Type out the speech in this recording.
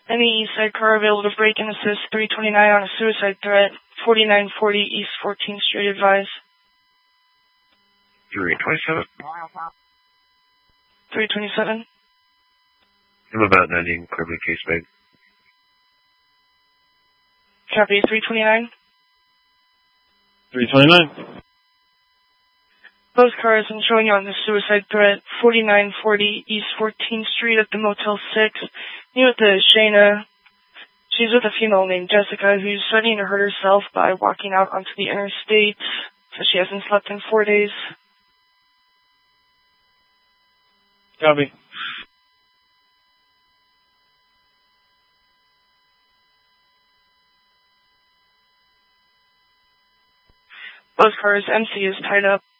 Any East Side car available to break and assist 329 on a suicide threat, 4940 East 14th Street, advise. 327. 327. I'm about 90, incredibly case made. Copy, 329. 329. Both cars I'm showing you on the suicide threat, 4940 East 14th Street at the Motel 6. You with the Shayna. She's with a female named Jessica who's threatening to hurt herself by walking out onto the interstate, so she hasn't slept in 4 days. Copy. Both cars, MC is tied up.